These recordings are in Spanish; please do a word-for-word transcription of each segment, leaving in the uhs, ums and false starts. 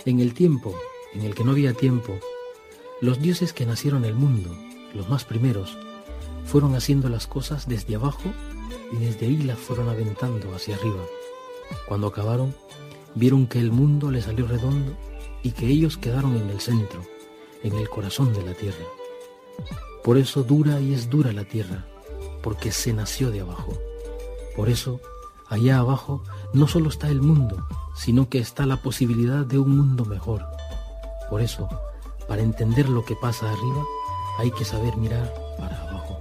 En el tiempo en el que no había tiempo, los dioses que nacieron el mundo, los más primeros, fueron haciendo las cosas desde abajo y desde ahí las fueron aventando hacia arriba. Cuando acabaron, vieron que el mundo les salió redondo y que ellos quedaron en el centro, en el corazón de la tierra. Por eso dura y es dura la tierra, porque se nació de abajo. Por eso, allá abajo no solo está el mundo, sino que está la posibilidad de un mundo mejor. Por eso, para entender lo que pasa arriba, hay que saber mirar para abajo.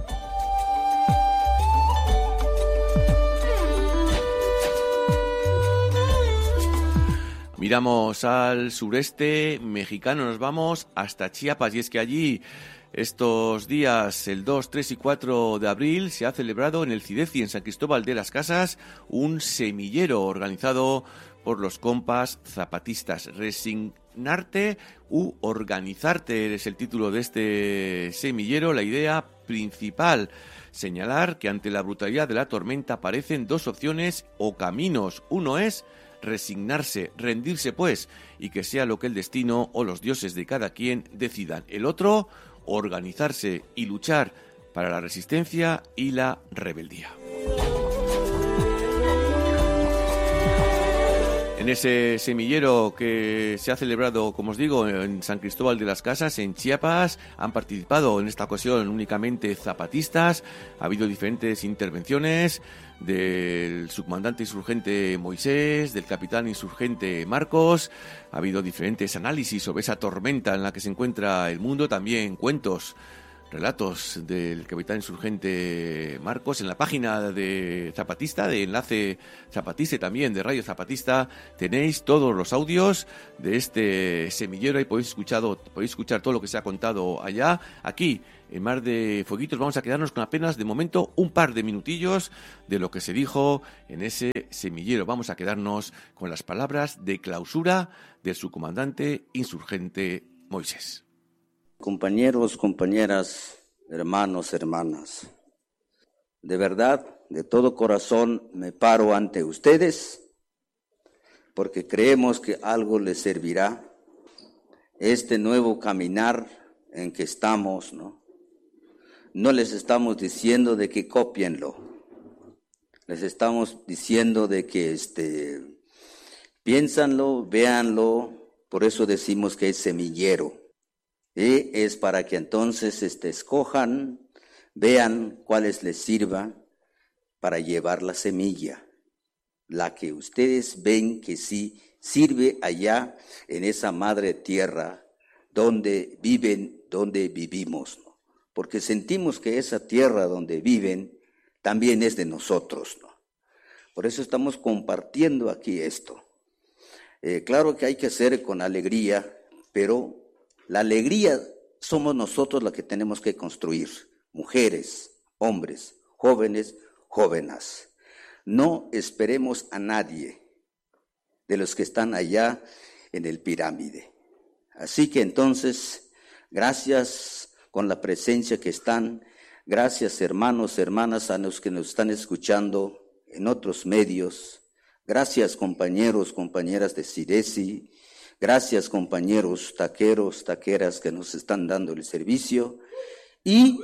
Miramos al sureste mexicano, nos vamos hasta Chiapas, y es que allí estos días, el dos, tres y cuatro de abril, se ha celebrado en el Cideci, en San Cristóbal de las Casas, un semillero organizado por los compas zapatistas. Resignarte u organizarte es el título de este semillero. La idea principal, señalar que ante la brutalidad de la tormenta aparecen dos opciones o caminos. Uno es resignarse, rendirse pues, y que sea lo que el destino o los dioses de cada quien decidan. El otro, organizarse y luchar para la resistencia y la rebeldía. En ese semillero que se ha celebrado, como os digo, en San Cristóbal de las Casas, en Chiapas, han participado en esta ocasión únicamente zapatistas. Ha habido diferentes intervenciones del subcomandante insurgente Moisés, del capitán insurgente Marcos. Ha habido diferentes análisis sobre esa tormenta en la que se encuentra el mundo, también cuentos, relatos del capitán insurgente Marcos. En la página de Zapatista, de Enlace Zapatista y también de Radio Zapatista, tenéis todos los audios de este semillero y podéis, escuchado, podéis escuchar todo lo que se ha contado allá. Aquí, en Mar de Fueguitos, vamos a quedarnos con apenas, de momento, un par de minutillos de lo que se dijo en ese semillero. Vamos a quedarnos con las palabras de clausura del subcomandante insurgente Moisés. Compañeros, compañeras, hermanos, hermanas, de verdad, de todo corazón me paro ante ustedes porque creemos que algo les servirá este nuevo caminar en que estamos, ¿no? No les estamos diciendo de que cópienlo, les estamos diciendo de que este, piénsanlo, véanlo, por eso decimos que es semillero. Y es para que entonces este, escojan, vean cuáles les sirva para llevar la semilla, la que ustedes ven que sí sirve allá en esa madre tierra donde viven, donde vivimos, ¿no? Porque sentimos que esa tierra donde viven también es de nosotros, ¿no? Por eso estamos compartiendo aquí esto. Eh, claro que hay que hacer con alegría, pero la alegría somos nosotros la que tenemos que construir, mujeres, hombres, jóvenes, jóvenes. No esperemos a nadie de los que están allá en el pirámide. Así que entonces, gracias con la presencia que están, gracias hermanos, hermanas, a los que nos están escuchando en otros medios, gracias compañeros, compañeras de Cideci, gracias compañeros taqueros, taqueras que nos están dando el servicio y,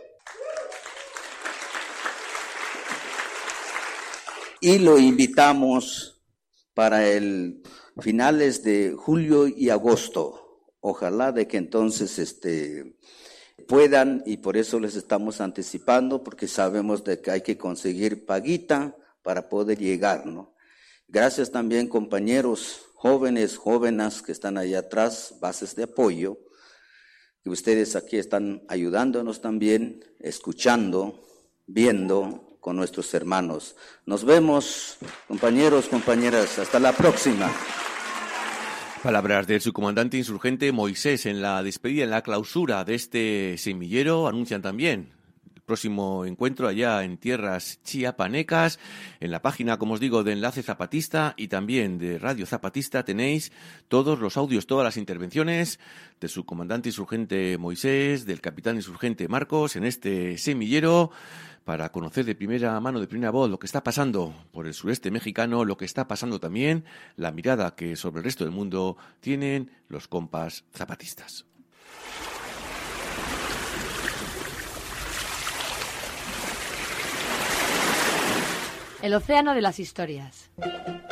y lo invitamos para el finales de julio y agosto. Ojalá de que entonces este, puedan, y por eso les estamos anticipando, porque sabemos de que hay que conseguir paguita para poder llegar, ¿no? Gracias también compañeros jóvenes, jóvenes que están allá atrás, bases de apoyo, que ustedes aquí están ayudándonos también, escuchando, viendo con nuestros hermanos. Nos vemos, compañeros, compañeras, hasta la próxima. Palabras del subcomandante insurgente Moisés en la despedida, en la clausura de este semillero. Anuncian también próximo encuentro allá en tierras chiapanecas. En la página, como os digo, de Enlace Zapatista y también de Radio Zapatista tenéis todos los audios, todas las intervenciones del subcomandante insurgente Moisés, del capitán insurgente Marcos en este semillero, para conocer de primera mano, de primera voz, lo que está pasando por el sureste mexicano, lo que está pasando también, la mirada que sobre el resto del mundo tienen los compas zapatistas. El océano de las historias.